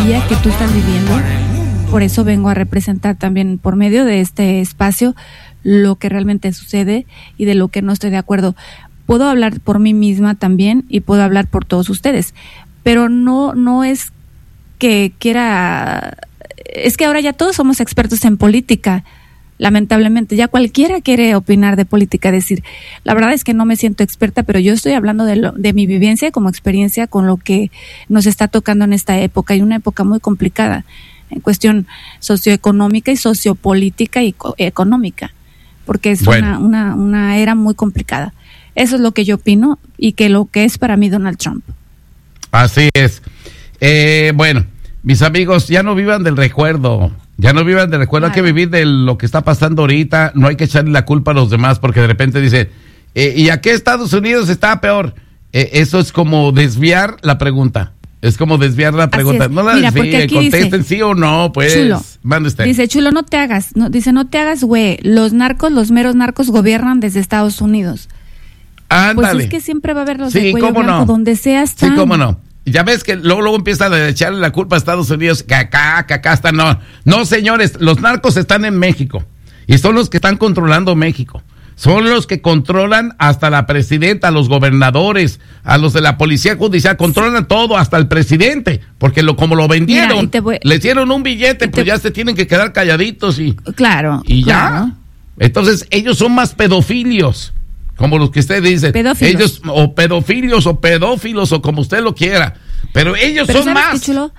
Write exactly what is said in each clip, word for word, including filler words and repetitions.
día que tú estás viviendo. Por eso vengo a representar también por medio de este espacio lo que realmente sucede y de lo que no estoy de acuerdo. Puedo hablar por mí misma también y puedo hablar por todos ustedes, pero no, no es que quiera, es que ahora ya todos somos expertos en política. Lamentablemente, ya cualquiera quiere opinar de política, decir, la verdad es que no me siento experta, pero yo estoy hablando de, lo, de mi vivencia como experiencia con lo que nos está tocando en esta época, y una época muy complicada en cuestión socioeconómica y sociopolítica y co- económica, porque es bueno. una, una, una era muy complicada. Eso es lo que yo opino y que lo que es para mí Donald Trump. Así es. Eh, bueno, mis amigos, ya no vivan del recuerdo. Ya no vivan del recuerdo, claro. Hay que vivir de lo que está pasando ahorita. No hay que echarle la culpa a los demás porque de repente dicen, eh, ¿y a qué Estados Unidos está peor? Eh, eso es como desviar la pregunta. Es como desviar la pregunta. No la Mira, desvíen, contesten sí o no, pues. Chulo, mande usted. Dice, Chulo, no te hagas. No, dice, no te hagas, güey. Los narcos, los meros narcos gobiernan desde Estados Unidos. Ándale. Pues es que siempre va a haber los sí, de cuello cómo blanco no. donde sea están. Sí, cómo no. Ya ves que luego, luego empiezan a echarle la culpa a Estados Unidos, que acá, que acá están. No, no, señores, los narcos están en México y son los que están controlando México. Son los que controlan hasta la presidenta, a los gobernadores, a los de la policía judicial, controlan todo, hasta el presidente, porque lo como lo vendieron, Mira, voy, le hicieron un billete, pues te, ya se tienen que quedar calladitos y... Claro, y claro. ya. Entonces, ellos son más pedofilios. Como los que usted dice, pedófilos. Ellos, o pedofilios, o pedófilos, o como usted lo quiera. Pero ellos Pero son ¿sabes más. Qué, Chulo?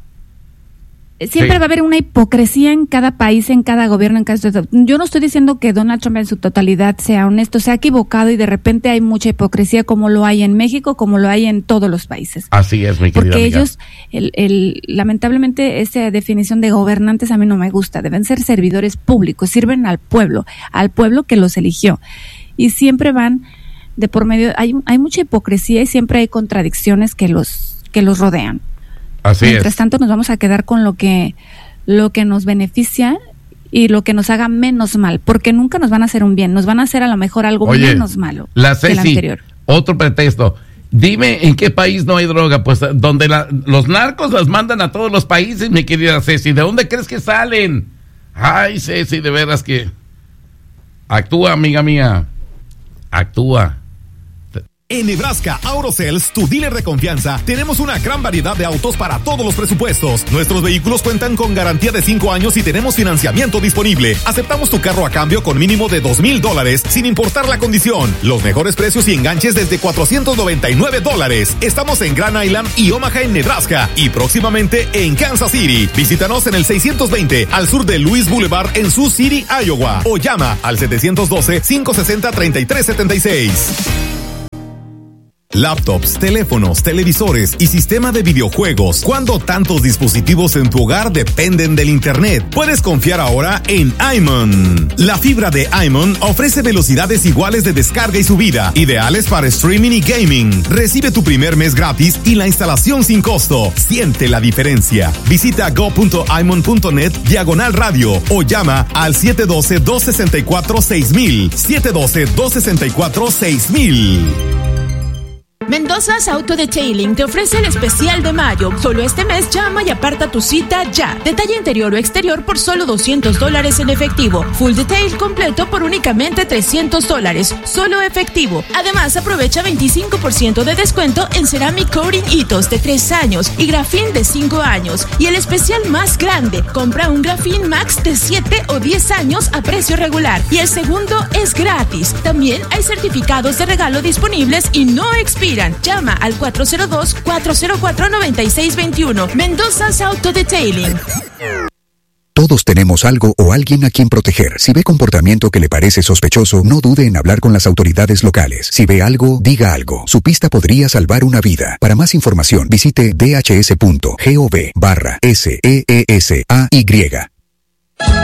Siempre sí. va a haber una hipocresía en cada país, en cada gobierno, en cada... Yo no estoy diciendo que Donald Trump en su totalidad sea honesto, se ha equivocado y de repente hay mucha hipocresía como lo hay en México, como lo hay en todos los países. Así es, mi querida Porque amiga. ellos, el, el, lamentablemente, esa definición de gobernantes a mí no me gusta. Deben ser servidores públicos, sirven al pueblo, al pueblo que los eligió. Y siempre van de por medio, hay, hay mucha hipocresía y siempre hay contradicciones que los, que los rodean. Así Mientras es. tanto nos vamos a quedar con lo que, lo que nos beneficia y lo que nos haga menos mal, porque nunca nos van a hacer un bien, nos van a hacer a lo mejor algo Oye, menos malo la Ceci, que el anterior. Otro pretexto. Dime en qué país no hay droga, pues donde la, los narcos las mandan a todos los países, mi querida Ceci. ¿De dónde crees que salen? Ay, Ceci, de veras que actúa, amiga mía. Actúa. En Nebraska Autosales, tu dealer de confianza, tenemos una gran variedad de autos para todos los presupuestos. Nuestros vehículos cuentan con garantía de cinco años y tenemos financiamiento disponible. Aceptamos tu carro a cambio con mínimo de dos mil dólares, sin importar la condición. Los mejores precios y enganches desde cuatrocientos noventa y nueve dólares. Estamos en Grand Island y Omaha en Nebraska y próximamente en Kansas City. Visítanos en el seiscientos veinte al sur de Louis Boulevard en Sioux City, Iowa. O llama al setecientos doce, cinco sesenta, treinta y tres setenta y seis. Laptops, teléfonos, televisores y sistema de videojuegos. ¿Cuándo tantos dispositivos en tu hogar dependen del internet? Puedes confiar ahora en iMon. La fibra de iMon ofrece velocidades iguales de descarga y subida, ideales para streaming y gaming. Recibe tu primer mes gratis y la instalación sin costo. Siente la diferencia. Visita go.imon.net diagonal radio o llama al siete uno dos, dos seis cuatro, seis mil. siete uno dos, dos seis cuatro, seis mil. Mendoza's Auto Detailing te ofrece el especial de mayo. Solo este mes llama y aparta tu cita ya. Detalle interior o exterior por solo doscientos dólares en efectivo. Full detail completo por únicamente trescientos dólares. Solo efectivo. Además, aprovecha veinticinco por ciento de descuento en Ceramic Coating Hitos de tres años y Grafin de cinco años. Y el especial más grande. Compra un Grafin Max de siete o diez años a precio regular. Y el segundo es gratis. También hay certificados de regalo disponibles y no expiran. Llama al cuatro cero dos, cuatro cero cuatro, nueve seis dos uno. Mendoza's Auto Detailing. Todos tenemos algo o alguien a quien proteger. Si ve comportamiento que le parece sospechoso, no dude en hablar con las autoridades locales. Si ve algo, diga algo. Su pista podría salvar una vida. Para más información, visite dhs punto gov barra S E E S A Y.